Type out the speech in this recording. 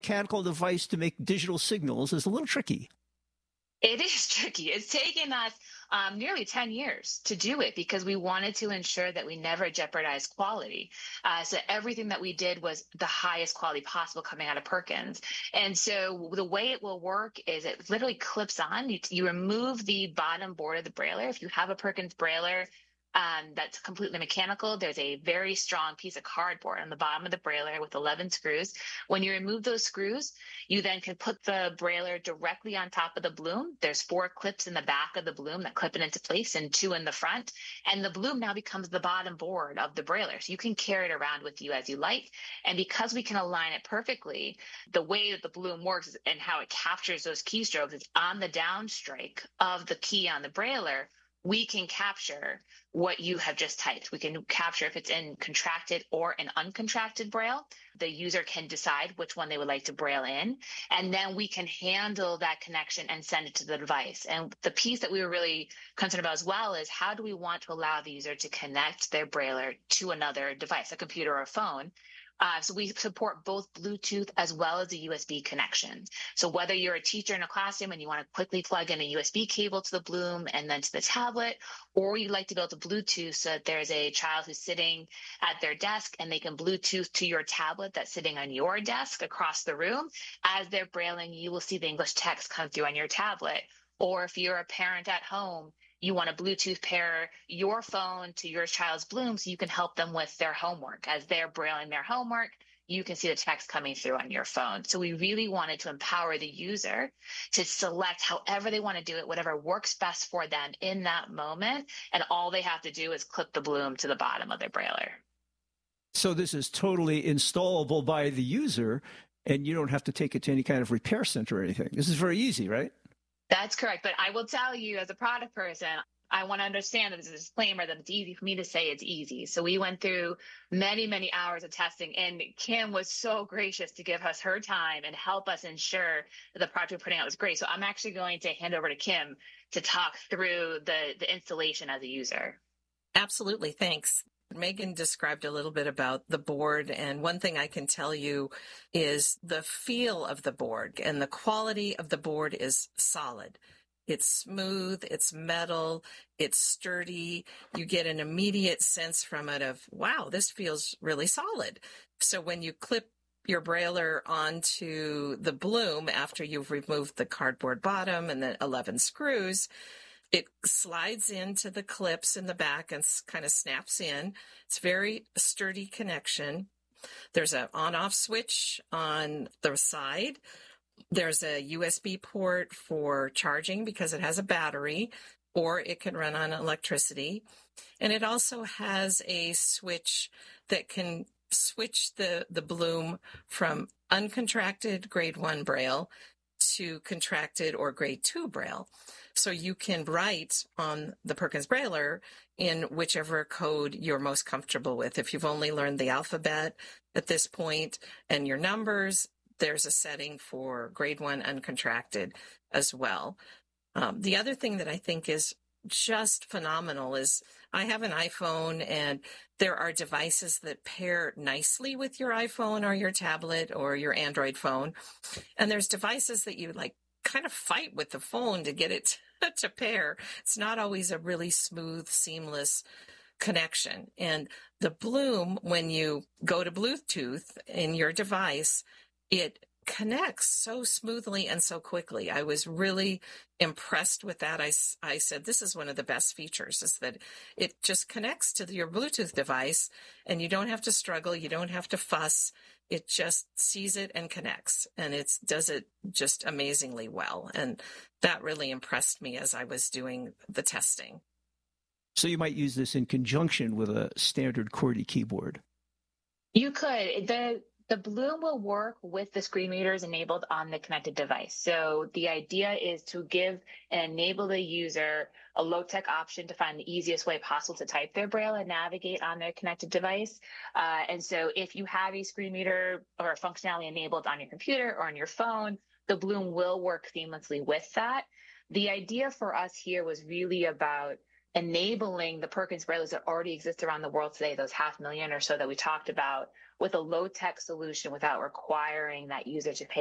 mechanical device to make digital signals is a little tricky. It is tricky. It's taken us nearly 10 years to do it because we wanted to ensure that we never jeopardize quality. So everything that we did was the highest quality possible coming out of Perkins. And so the way it will work is it literally clips on. You remove the bottom board of the Brailler. If you have a Perkins Brailler, that's completely mechanical. There's a very strong piece of cardboard on the bottom of the Brailler with 11 screws. When you remove those screws, you then can put the Brailler directly on top of the Bloom. There's 4 clips in the back of the Bloom that clip it into place and 2 in the front. And the Bloom now becomes the bottom board of the Brailler. So you can carry it around with you as you like. And because we can align it perfectly, the way that the Bloom works and how it captures those keystrokes is on the down strike of the key on the Brailler. We can capture what you have just typed. We can capture if it's in contracted or an uncontracted Braille. The user can decide which one they would like to Braille in, and then we can handle that connection and send it to the device. And the piece that we were really concerned about as well is how do we want to allow the user to connect their Brailler to another device, a computer or a phone? So we support both Bluetooth as well as a USB connection. So whether you're a teacher in a classroom and you want to quickly plug in a USB cable to the Bloom and then to the tablet, or you'd like to be able to Bluetooth so that there's a child who's sitting at their desk and they can Bluetooth to your tablet that's sitting on your desk across the room. As they're brailing, you will see the English text come through on your tablet. Or if you're a parent at home, you want to Bluetooth pair your phone to your child's Bloom so you can help them with their homework. As they're brailing their homework, you can see the text coming through on your phone. So we really wanted to empower the user to select however they want to do it, whatever works best for them in that moment. And all they have to do is clip the Bloom to the bottom of their Brailler. So this is totally installable by the user, and you don't have to take it to any kind of repair center or anything. This is very easy, right? That's correct. But I will tell you, as a product person, I want to understand that there's a disclaimer that it's easy for me to say it's easy. So we went through many, many hours of testing, and Kim was so gracious to give us her time and help us ensure that the product we're putting out was great. So I'm actually going to hand over to Kim to talk through the installation as a user. Absolutely. Thanks. Megan described a little bit about the board, and one thing I can tell you is the feel of the board, and the quality of the board is solid. It's smooth, it's metal, it's sturdy. You get an immediate sense from it of, wow, this feels really solid. So when you clip your Brailler onto the Bloom after you've removed the cardboard bottom and the 11 screws, it slides into the clips in the back and kind of snaps in. It's very sturdy connection. There's an on-off switch on the side. There's a USB port for charging because it has a battery, or it can run on electricity. And it also has a switch that can switch the Bloom from uncontracted grade 1 Braille to contracted or grade 2 Braille. So you can write on the Perkins Brailler in whichever code you're most comfortable with. If you've only learned the alphabet at this point and your numbers, there's a setting for grade 1 uncontracted as well. The other thing that I think is just phenomenal is I have an iPhone, and there are devices that pair nicely with your iPhone or your tablet or your Android phone. And there's devices that you kind of fight with the phone to get it to pair. It's not always a really smooth, seamless connection. And the Bloom, when you go to Bluetooth in your device, it connects so smoothly and so quickly. I was really impressed with that. I said, this is one of the best features, is that it just connects to your Bluetooth device, and you don't have to struggle. You don't have to fuss. It just sees it and connects, and it does it just amazingly well. And that really impressed me as I was doing the testing. So you might use this in conjunction with a standard QWERTY keyboard. You could. The Bloom will work with the screen readers enabled on the connected device. So the idea is to give and enable the user a low-tech option to find the easiest way possible to type their Braille and navigate on their connected device. And so if you have a screen reader or functionality enabled on your computer or on your phone, the Bloom will work seamlessly with that. The idea for us here was really about enabling the Perkins Braillers that already exist around the world today, those 500,000 or so that we talked about, with a low-tech solution without requiring that user to pay